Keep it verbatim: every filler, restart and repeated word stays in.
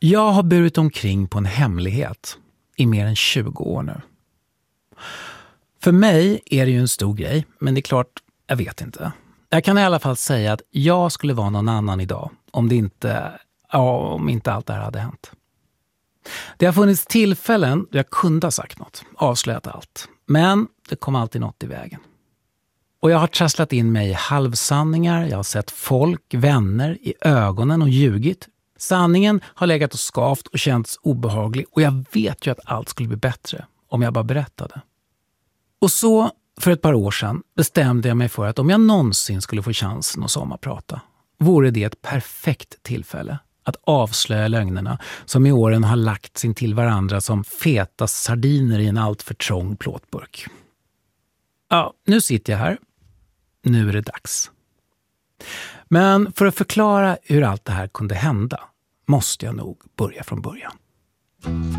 Jag har burit omkring på en hemlighet i mer än tjugo år nu. För mig är det ju en stor grej, men det är klart, jag vet inte. Jag kan i alla fall säga att jag skulle vara någon annan idag om det inte, ja, om inte allt det här hade hänt. Det har funnits tillfällen då jag kunde ha sagt något, avslöjat allt. Men det kom alltid något i vägen. Och jag har trasslat in mig i halvsanningar, jag har sett folk, vänner i ögonen och ljugit. Sanningen har legat och skavt och känts obehaglig och jag vet ju att allt skulle bli bättre om jag bara berättade. Och så, för ett par år sedan, bestämde jag mig för att om jag någonsin skulle få chansen att sommarprata, vore det ett perfekt tillfälle att avslöja lögnerna som i åren har lagt sin till varandra som feta sardiner i en allt för trång plåtburk. Ja, nu sitter jag här. Nu är det dags. Men för att förklara hur allt det här kunde hända måste jag nog börja från början.